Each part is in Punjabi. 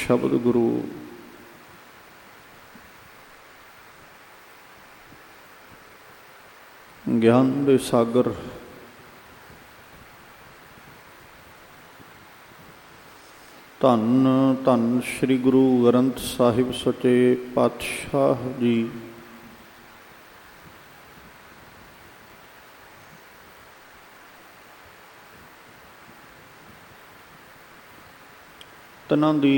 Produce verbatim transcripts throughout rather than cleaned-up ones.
ਸ਼ਬਦ ਗੁਰੂ ਗਿਆਨ ਦੇ ਸਾਗਰ ਧੰਨ ਧੰਨ ਸ੍ਰੀ ਗੁਰੂ ਗ੍ਰੰਥ ਸਾਹਿਬ ਸੱਚੇ ਪਾਤਸ਼ਾਹ ਜੀ ਤਨਾਂ ਦੀ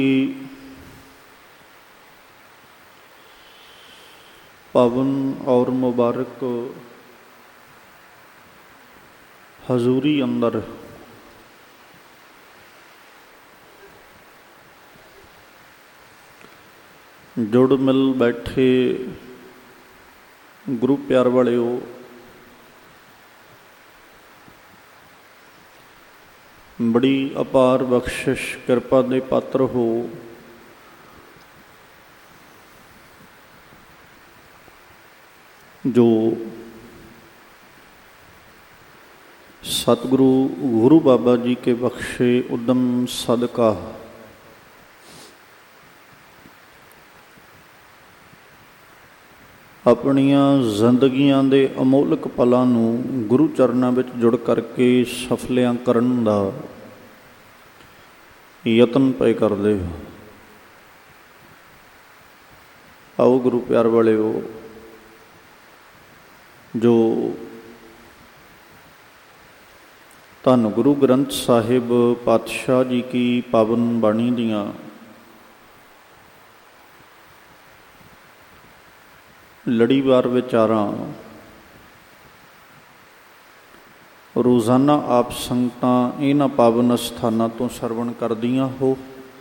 ਪਾਵਨ ਔਰ ਮੁਬਾਰਕ ਹਜ਼ੂਰੀ ਅੰਦਰ ਜੁੜ ਮਿਲ ਬੈਠੇ ਗੁਰੂ ਪਿਆਰ ਵਾਲਿਓ, ਬੜੀ ਅਪਾਰ ਬਖਸ਼ਿਸ਼ ਕਿਰਪਾ ਦੇ ਪਾਤਰ ਹੋ। ਜੋ ਸਤਿਗੁਰੂ ਗੁਰੂ ਬਾਬਾ ਜੀ ਕੇ ਬਖਸ਼ੇ ਉਦਮ ਸਦਕਾ ਆਪਣੀਆਂ ਜ਼ਿੰਦਗੀਆਂ ਦੇ ਅਮੋਲਕ ਪਲਾਂ ਨੂੰ ਗੁਰੂ ਚਰਨਾਂ ਵਿੱਚ ਜੁੜ ਕਰਕੇ ਸਫਲਿਆਂ ਕਰਨ ਦਾ ਯਤਨ ਪਏ ਕਰਦੇ ਹੋ। ਆਓ ਗੁਰੂ ਪਿਆਰ ਵਾਲਿਓ, ਜੋ ਧੰਨ ਗੁਰੂ ਗ੍ਰੰਥ ਸਾਹਿਬ ਪਾਤਸ਼ਾਹ ਜੀ ਕੀ ਪਾਵਨ ਬਾਣੀ ਦੀਆਂ ਲੜੀਵਾਰ ਵਿਚਾਰਾਂ ਰੋਜ਼ਾਨਾ ਆਪ ਸੰਗਤਾਂ ਇਹਨਾਂ ਪਾਵਨ ਅਸਥਾਨਾਂ ਤੋਂ ਸਰਵਣ ਕਰਦੀਆਂ ਹੋ।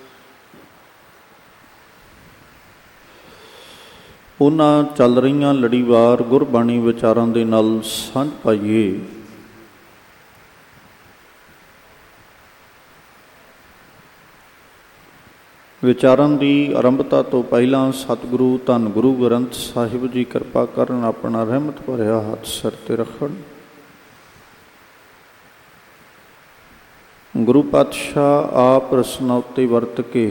ਉਹਨਾਂ ਚੱਲ ਰਹੀਆਂ ਲੜੀਵਾਰ ਗੁਰਬਾਣੀ ਵਿਚਾਰਾਂ ਦੇ ਨਾਲ ਸਾਂਝ ਪਾਈਏ। ਵਿਚਾਰਾਂ ਦੀ ਆਰੰਭਤਾ ਤੋਂ ਪਹਿਲਾਂ ਸਤਿਗੁਰੂ ਧੰਨ ਗੁਰੂ ਗ੍ਰੰਥ ਸਾਹਿਬ ਜੀ ਕਿਰਪਾ ਕਰਨ, ਆਪਣਾ ਰਹਿਮਤ ਭਰਿਆ ਹੱਥ ਸਿਰ ਤੇ ਰੱਖਣ। ਗੁਰੂ ਪਾਤਸ਼ਾਹ ਆਪ ਰਸਨਾ ਉੱਤੇ ਵਰਤ ਕੇ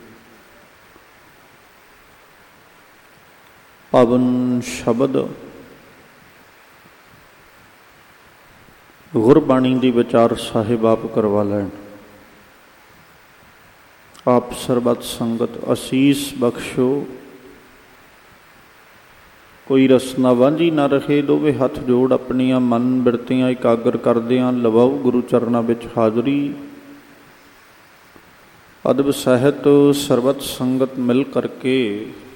ਪਾਵਨ ਸ਼ਬਦ ਗੁਰਬਾਣੀ ਦੀ ਵਿਚਾਰ ਸਾਹਿਬ ਆਪ ਕਰਵਾ ਲੈਣ। ਆਪ ਸਰਬਤ ਸੰਗਤ ਅਸੀਸ ਬਖਸ਼ੋ। ਕੋਈ ਰਸਨਾ ਵਾਂਝੀ ਨਾ ਰਹੇ। ਦੋਵੇਂ ਹੱਥ ਜੋੜ ਆਪਣੀਆਂ ਮਨ ਬਿਰਤੀਆਂ ਇਕਾਗਰ ਕਰਦਿਆਂ ਲਵਾਓ ਗੁਰੂ ਚਰਨਾਂ ਵਿੱਚ ਹਾਜ਼ਰੀ। ਅਦਬ ਸਹਿਤ ਸਰਬਤ ਸੰਗਤ ਮਿਲ ਕਰਕੇ